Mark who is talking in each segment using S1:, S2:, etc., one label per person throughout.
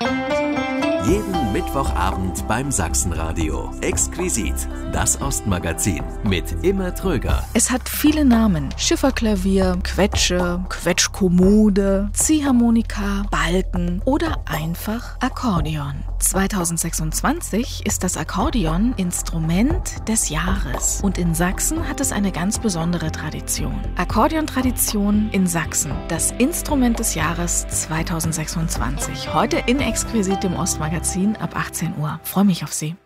S1: Jeden Mittwochabend beim Sachsenradio. Exquisit, das Ostmagazin mit Imme Tröger.
S2: Es hat viele Namen. Schifferklavier, Quetsche, Quetschkommode, Ziehharmonika, Balken oder einfach Akkordeon. 2026 ist das Akkordeon Instrument des Jahres. Und in Sachsen hat es eine ganz besondere Tradition. Akkordeon-Tradition in Sachsen. Das Instrument des Jahres 2026. Heute in Exquisit, dem Ostmagazin, ab 18 Uhr. Freue mich auf Sie.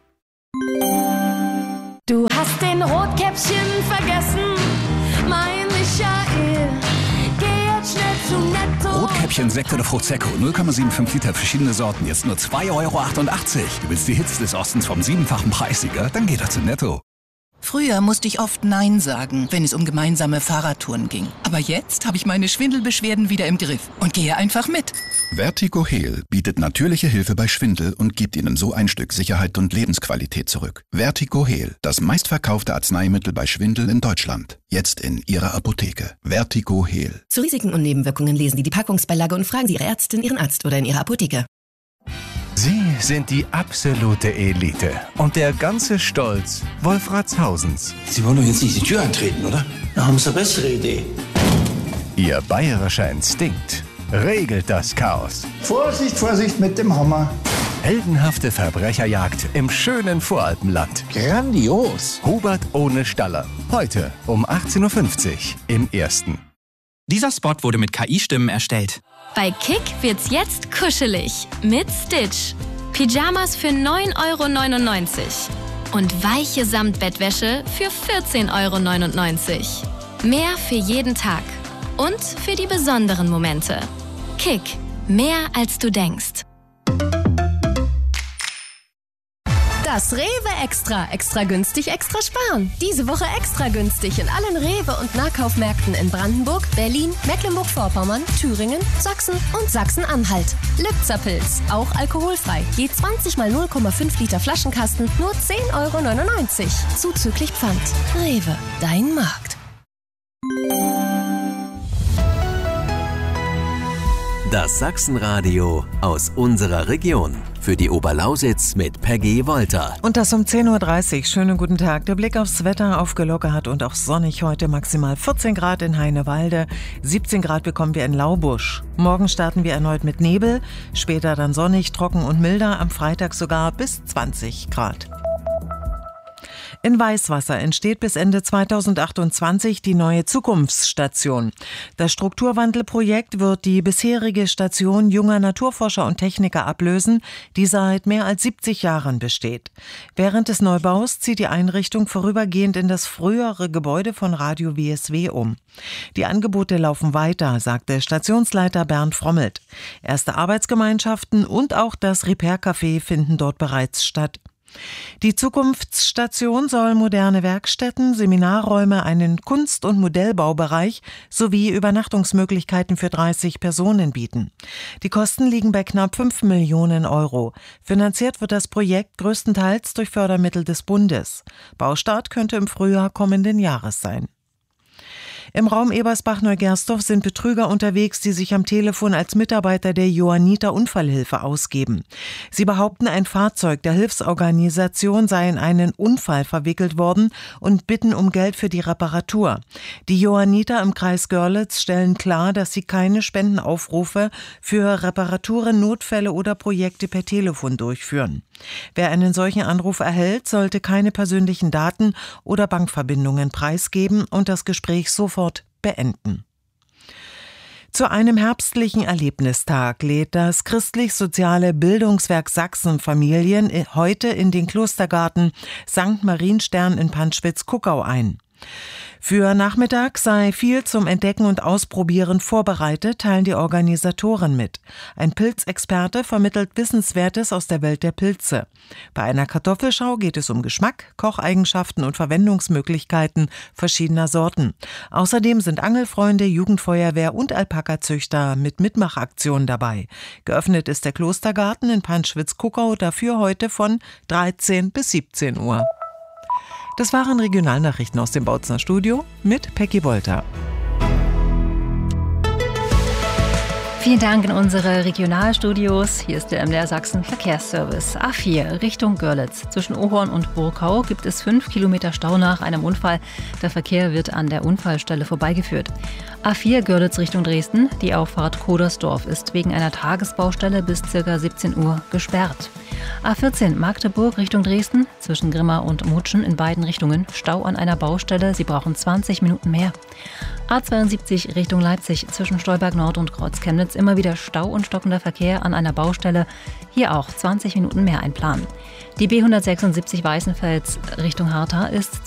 S3: Du hast den Rotkäppchen vergessen, mein Michael. Geh jetzt schnell zu Netto.
S4: Rotkäppchen, Sekt oder Prosecco, 0,75 Liter, verschiedene Sorten, jetzt nur 2,88 €. Du willst die Hits des Ostens vom 7-fachen Preissieger? Dann geh doch zu Netto.
S5: Früher musste ich oft Nein sagen, wenn es um gemeinsame Fahrradtouren ging. Aber jetzt habe ich meine Schwindelbeschwerden wieder im Griff und gehe einfach mit.
S4: Vertigo Heal bietet natürliche Hilfe bei Schwindel und gibt Ihnen so ein Stück Sicherheit und Lebensqualität zurück. Vertigo Heal, das meistverkaufte Arzneimittel bei Schwindel in Deutschland. Jetzt in Ihrer Apotheke. Vertigo Heal.
S6: Zu Risiken und Nebenwirkungen lesen Sie die Packungsbeilage und fragen Sie Ihre Ärztin, Ihren Arzt oder in Ihrer Apotheke.
S7: Sie sind die absolute Elite und der ganze Stolz Wolfratshausens.
S8: Sie wollen doch jetzt nicht die Tür eintreten, oder? Da haben Sie eine bessere Idee.
S7: Ihr bayerischer Instinkt regelt das Chaos.
S9: Vorsicht, Vorsicht mit dem Hammer.
S7: Heldenhafte Verbrecherjagd im schönen Voralpenland.
S8: Grandios.
S7: Hubert ohne Staller. Heute um 18:50 Uhr im Ersten.
S10: Dieser Spot wurde mit KI-Stimmen erstellt.
S3: Bei Kick wird's jetzt kuschelig mit Stitch. Pyjamas für 9,99 € und weiche Samtbettwäsche für 14,99 €. Mehr für jeden Tag und für die besonderen Momente. Kick, mehr als du denkst.
S11: Das Rewe Extra. Extra günstig, extra sparen. Diese Woche extra günstig in allen Rewe- und Nahkaufmärkten in Brandenburg, Berlin, Mecklenburg-Vorpommern, Thüringen, Sachsen und Sachsen-Anhalt. Lipzerpilz, auch alkoholfrei. Je 20 mal 0,5 Liter Flaschenkasten, nur 10,99 €. Zuzüglich Pfand. Rewe, dein Markt.
S1: Das Sachsenradio aus unserer Region. Für die Oberlausitz mit Peggy Wolter.
S12: Und das um 10:30 Uhr. Schönen guten Tag. Der Blick aufs Wetter, aufgelockert und auch sonnig heute. Maximal 14 Grad in Heinewalde. 17 Grad bekommen wir in Laubusch. Morgen starten wir erneut mit Nebel. Später dann sonnig, trocken und milder. Am Freitag sogar bis 20 Grad. In Weißwasser entsteht bis Ende 2028 die neue Zukunftsstation. Das Strukturwandelprojekt wird die bisherige Station junger Naturforscher und Techniker ablösen, die seit mehr als 70 Jahren besteht. Während des Neubaus zieht die Einrichtung vorübergehend in das frühere Gebäude von Radio WSW um. Die Angebote laufen weiter, sagte Stationsleiter Bernd Frommelt. Erste Arbeitsgemeinschaften und auch das Repair-Café finden dort bereits statt. Die Zukunftsstation soll moderne Werkstätten, Seminarräume, einen Kunst- und Modellbaubereich sowie Übernachtungsmöglichkeiten für 30 Personen bieten. Die Kosten liegen bei knapp 5 Millionen €. Finanziert wird das Projekt größtenteils durch Fördermittel des Bundes. Baustart könnte im Frühjahr kommenden Jahres sein. Im Raum Ebersbach-Neugersdorf sind Betrüger unterwegs, die sich am Telefon als Mitarbeiter der Johanniter Unfallhilfe ausgeben. Sie behaupten, ein Fahrzeug der Hilfsorganisation sei in einen Unfall verwickelt worden und bitten um Geld für die Reparatur. Die Johanniter im Kreis Görlitz stellen klar, dass sie keine Spendenaufrufe für Reparaturen, Notfälle oder Projekte per Telefon durchführen. Wer einen solchen Anruf erhält, sollte keine persönlichen Daten oder Bankverbindungen preisgeben und das Gespräch sofort beenden. Zu einem herbstlichen Erlebnistag lädt das Christlich-Soziale Bildungswerk Sachsen Familien heute in den Klostergarten St. Marienstern in Panschwitz-Kuckau ein. Für Nachmittag sei viel zum Entdecken und Ausprobieren vorbereitet, teilen die Organisatoren mit. Ein Pilzexperte vermittelt Wissenswertes aus der Welt der Pilze. Bei einer Kartoffelschau geht es um Geschmack, Kocheigenschaften und Verwendungsmöglichkeiten verschiedener Sorten. Außerdem sind Angelfreunde, Jugendfeuerwehr und Alpakazüchter mit Mitmachaktionen dabei. Geöffnet ist der Klostergarten in Panschwitz-Kuckau dafür heute von 13 bis 17 Uhr. Das waren Regionalnachrichten aus dem Bautzner Studio mit Peggy Wolter.
S13: Vielen Dank in unsere Regionalstudios. Hier ist der MDR Sachsen Verkehrsservice. A4 Richtung Görlitz. Zwischen Ohorn und Burkau gibt es 5 Kilometer Stau nach einem Unfall. Der Verkehr wird an der Unfallstelle vorbeigeführt. A4 Görlitz Richtung Dresden. Die Auffahrt Kodersdorf ist wegen einer Tagesbaustelle bis ca. 17 Uhr gesperrt. A14 Magdeburg Richtung Dresden. Zwischen Grimma und Mutschen in beiden Richtungen. Stau an einer Baustelle. Sie brauchen 20 Minuten mehr. A72 Richtung Leipzig. Zwischen Stolberg Nord und Kreuz Chemnitz immer wieder Stau und stockender Verkehr an einer Baustelle. Hier auch 20 Minuten mehr einplanen. Die B176 Weißenfels Richtung Hartha ist